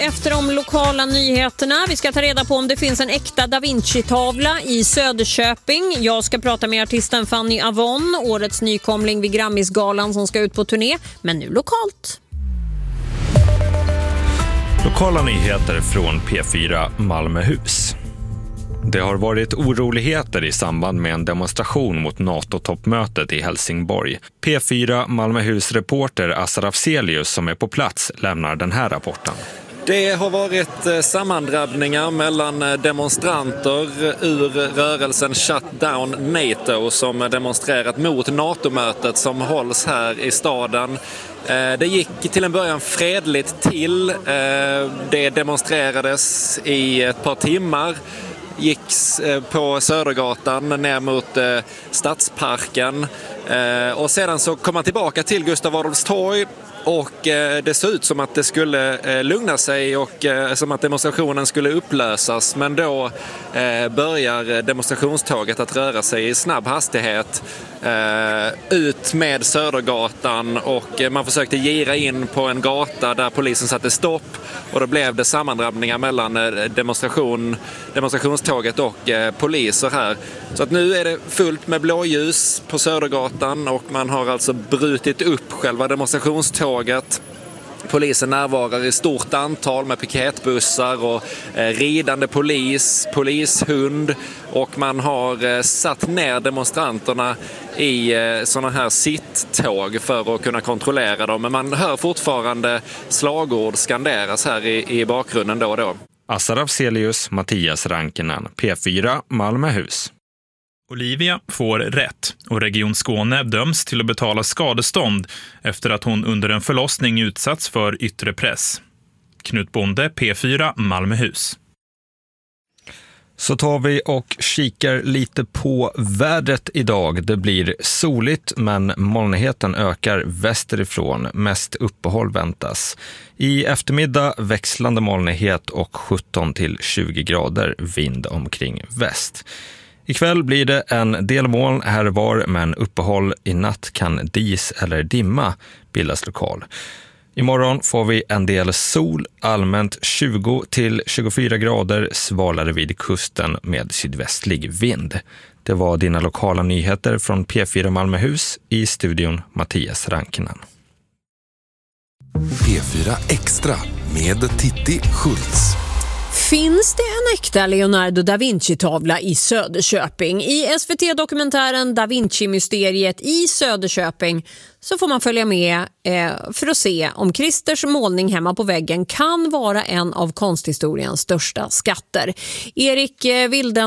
efter de lokala nyheterna. Vi ska ta reda på om det finns en äkta Da Vinci-tavla i Söderköping. Jag ska prata med artisten Fanny Avon, årets nykomling vid Grammisgalan som ska ut på turné. Men nu lokalt. Lokala nyheter från P4 Malmöhus. Det har varit oroligheter i samband med en demonstration mot NATO-toppmötet i Helsingborg. P4 Malmöhus-reporter Assar Afzelius som är på plats lämnar den här rapporten. Det har varit sammandrabbningar mellan demonstranter ur rörelsen Shut Down NATO som demonstrerat mot NATO-mötet som hålls här i staden. Det gick till en början fredligt till. Det demonstrerades i ett par timmar. Gicks på Södergatan ner mot Stadsparken. Och sedan så kom man tillbaka till Gustav Adolfs torg. Och det såg ut som att det skulle lugna sig och som att demonstrationen skulle upplösas. Men då börjar demonstrationståget att röra sig i snabb hastighet ut med Södergatan. Och man försökte gira in på en gata där polisen satte stopp. Och då blev det sammandrabbningar mellan demonstrationståget och poliser här. Så att nu är det fullt med blåljus på Södergatan och man har alltså brutit upp själva demonstrationståget. Polisen närvarar i stort antal med piketbussar och ridande polishund och man har satt ner demonstranterna i sådana här sitttåg för att kunna kontrollera dem. Men man hör fortfarande slagord skanderas här i bakgrunden då och då. Assar Afzelius, Mattias Rankinen, P4 Malmöhus. Olivia får rätt och Region Skåne döms till att betala skadestånd efter att hon under en förlossning utsatts för yttre press. Knut Bonde, P4 Malmöhus. Så tar vi och kikar lite på vädret idag. Det blir soligt men molnigheten ökar västerifrån. Mest uppehåll väntas. I eftermiddag växlande molnighet och 17 till 20 grader vind omkring väst. Ikväll blir det en del moln här var men uppehåll. I natt kan dis eller dimma bildas lokal. Imorgon får vi en del sol, allmänt 20 till 24 grader, svalare vid kusten med sydvästlig vind. Det var dina lokala nyheter från P4 Malmöhus, i studion Mattias Rankinen. P4 Extra med Titti Schultz. Finns det en äkta Leonardo da Vinci-tavla i Söderköping? I SVT-dokumentären Da Vinci-mysteriet i Söderköping så får man följa med för att se om Christers målning hemma på väggen kan vara en av konsthistoriens största skatter. Erik Wilden